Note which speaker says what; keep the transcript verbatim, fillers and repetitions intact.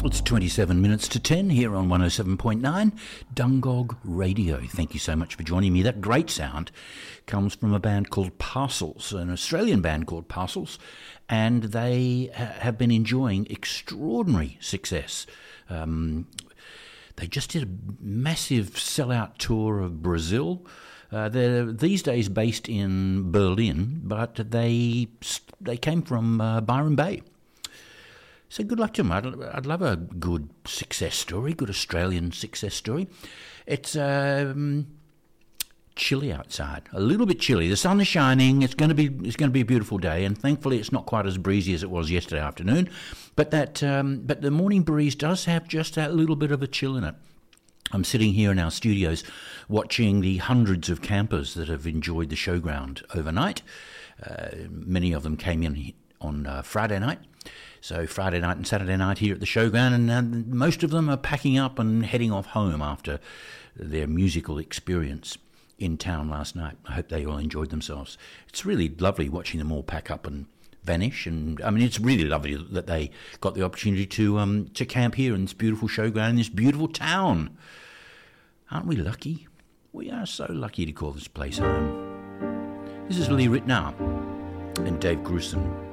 Speaker 1: It's twenty-seven minutes to ten here on one oh seven point nine Dungog Radio. Thank you so much for joining me. That great sound comes from a band called Parcels, an Australian band called Parcels, and they ha- have been enjoying extraordinary success. Um, they just did a massive sellout tour of Brazil. Uh, they're these days based in Berlin, but they they came from uh, Byron Bay. So good luck to them. I'd, I'd love a good success story, good Australian success story. It's um, chilly outside, a little bit chilly. The sun is shining. It's going to be it's going to be a beautiful day, and thankfully it's not quite as breezy as it was yesterday afternoon. But that um, but the morning breeze does have just that little bit of a chill in it. I'm sitting here in our studios watching the hundreds of campers that have enjoyed the showground overnight. Uh, many of them came in on uh, Friday night. So Friday night and Saturday night here at the showground, and uh, most of them are packing up and heading off home after their musical experience in town last night. I hope they all enjoyed themselves. It's really lovely watching them all pack up and vanish, and I mean it's really lovely that they got the opportunity to um, to camp here in this beautiful showground in this beautiful town. Aren't we lucky? We are so lucky to call this place home. This is Lee Ritenour and Dave Grusin.